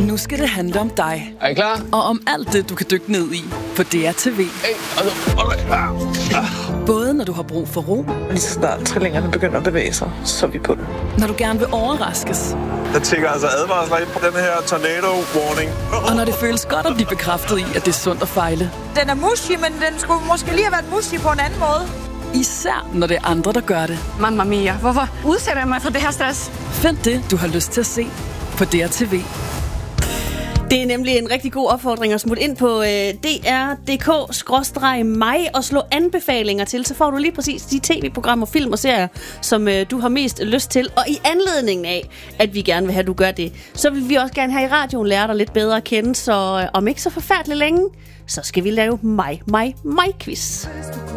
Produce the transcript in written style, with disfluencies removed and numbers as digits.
Nu skal det handle om dig. Er I klar? Og om alt det, du kan dykke ned i på DRTV. Både når du har brug for ro. Lige så snart trillingerne begynder at bevæge sig, så er vi på den. Når du gerne vil overraskes. Der tænker altså advarsler ind på den her tornado warning. Og når det føles godt at blive bekræftet i, at det er sundt at fejle. Den er mushy, men den skulle måske lige have været mushy på en anden måde. Især når det er andre, der gør det. Mamma mia, hvorfor udsætter jeg mig for det her stress? Find det, du har lyst til at se på DRTV. Det er nemlig en rigtig god opfordring at smutte ind på dr.dk/mig og slå anbefalinger til, så får du lige præcis de tv-programmer, film og serier, som du har mest lyst til. Og i anledningen af, at vi gerne vil have, at du gør det, så vil vi også gerne have i radioen lære dig lidt bedre at kende, så om ikke så forfærdeligt længe, så skal vi lave mig-quiz.